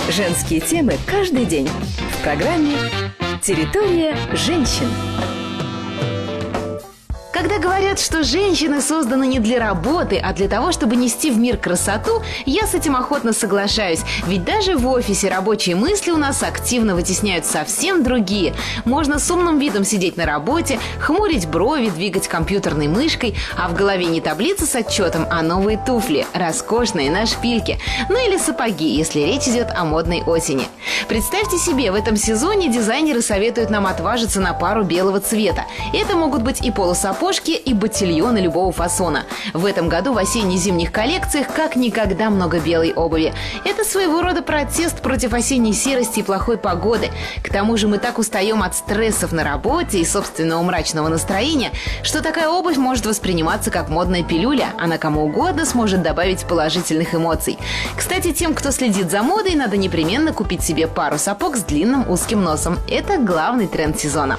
Женские темы каждый день в программе «Территория женщин». Когда говорят, что женщины созданы не для работы, а для того, чтобы нести в мир красоту, я с этим охотно соглашаюсь. Ведь даже в офисе рабочие мысли у нас активно вытесняют совсем другие. Можно с умным видом сидеть на работе, хмурить брови, двигать компьютерной мышкой, а в голове не таблица с отчетом, а новые туфли, роскошные на шпильке. Ну или сапоги, если речь идет о модной осени. Представьте себе, в этом сезоне дизайнеры советуют нам отважиться на пару белого цвета. Это могут быть и полусапожки, и ботильоны любого фасона. В этом году в осенне-зимних коллекциях как никогда много белой обуви. Это своего рода протест против осенней серости и плохой погоды. К тому же мы так устаем от стрессов на работе и собственного мрачного настроения, что такая обувь может восприниматься как модная пилюля. Она кому угодно сможет добавить положительных эмоций. Кстати, тем, кто следит за модой, надо непременно купить себе пару сапог с длинным узким носом. Это главный тренд сезона.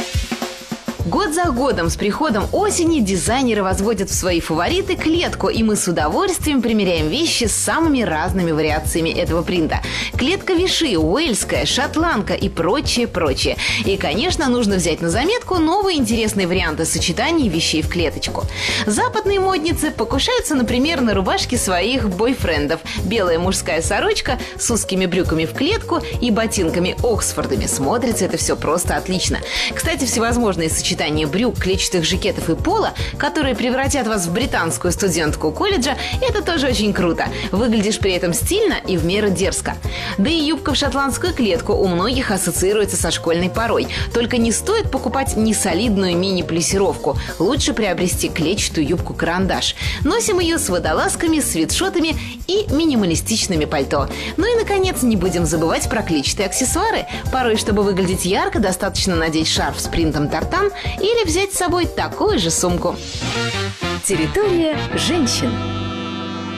Год за годом с приходом осени дизайнеры возводят в свои фавориты клетку, и мы с удовольствием примеряем вещи с самыми разными вариациями этого принта. Клетка виши, уэльская, шотландка и прочее. И, конечно, нужно взять на заметку новые интересные варианты сочетаний вещей в клеточку. Западные модницы покушаются, например, на рубашки своих бойфрендов. Белая мужская сорочка с узкими брюками в клетку и ботинками Оксфордами. Смотрится это все просто отлично. Кстати, всевозможные сочетания брюк, клетчатых жакетов и пола, которые превратят вас в британскую студентку колледжа, это тоже очень круто. Выглядишь при этом стильно и в меру дерзко. Да и юбка в шотландскую клетку у многих ассоциируется со школьной порой. Только не стоит покупать несолидную мини-плессировку. Лучше приобрести клетчатую юбку-карандаш. Носим ее с водолазками, свитшотами и минималистичными пальто. Ну и, наконец, не будем забывать про клетчатые аксессуары. Порой, чтобы выглядеть ярко, достаточно надеть шарф с принтом тартан или взять с собой такую же сумку. Территория женщин.